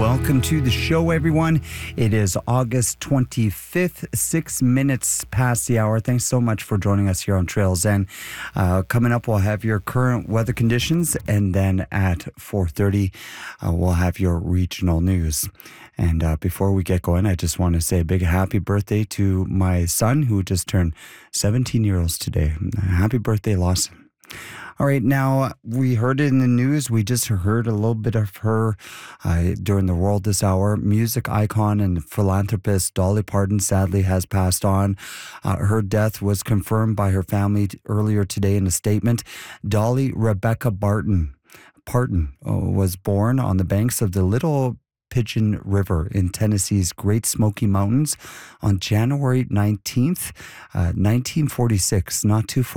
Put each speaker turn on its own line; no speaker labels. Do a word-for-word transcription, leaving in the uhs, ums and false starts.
Welcome to the show, everyone. It is August twenty-fifth, six minutes past the hour. Thanks so much for joining us here on Trail Zen. Uh, coming up, we'll have your current weather conditions, and then at four thirty, uh, we'll have your regional news. And uh, before we get going, I just want to say a big happy birthday to my son, who just turned seventeen years old today. Happy birthday, Lawson. All right, now, we heard it in the news. We just heard a little bit of her uh, during the world this hour. Music icon and philanthropist Dolly Parton sadly has passed on. Uh, her death was confirmed by her family t- earlier today in a statement. Dolly Rebecca Barton, Parton uh, was born on the banks of the Little Pigeon River in Tennessee's Great Smoky Mountains on January nineteenth, uh, nineteen forty-six, not too far